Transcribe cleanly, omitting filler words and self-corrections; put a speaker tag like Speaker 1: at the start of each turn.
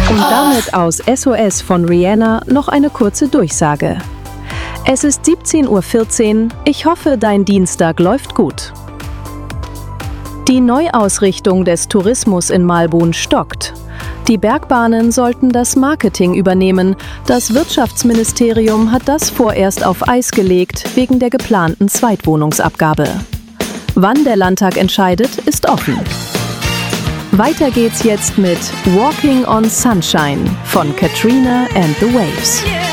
Speaker 1: Und damit aus SOS von Rihanna noch eine kurze Durchsage. Es ist 17:14 Uhr. Ich hoffe, dein Dienstag läuft gut. Die Neuausrichtung des Tourismus in Malbun stockt. Die Bergbahnen sollten das Marketing übernehmen. Das Wirtschaftsministerium hat das vorerst auf Eis gelegt, wegen der geplanten Zweitwohnungsabgabe. Wann der Landtag entscheidet, ist offen. Weiter geht's jetzt mit Walking on Sunshine von Katrina and the Waves.